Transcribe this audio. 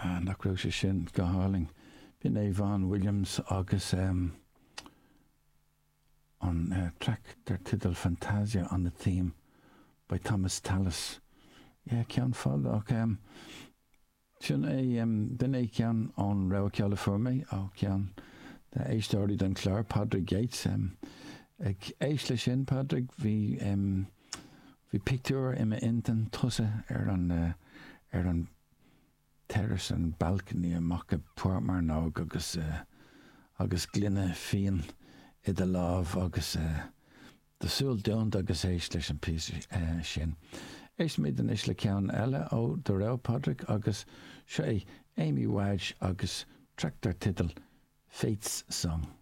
nach raibh sé sin go háling. Bhín é Vaughan Williams agus an track der titel Fantasia on the theme by Thomas Tallis. Ceann fáil ach sin é den é ceann an rá ceala for mé á ceann de éistóirí don chlár Padraig Gates ag éisle sin Padraig hí pictiúr imime intan tusa ar an terrace an balcony amach a puirmar ná agus glunne fion i de lámh agus de súil deont agus éis leis an pí sin. Éis míid an is le ceann eile ó do rá Padraig agus sé Amy Wadge agus tractar titel Fate's Song.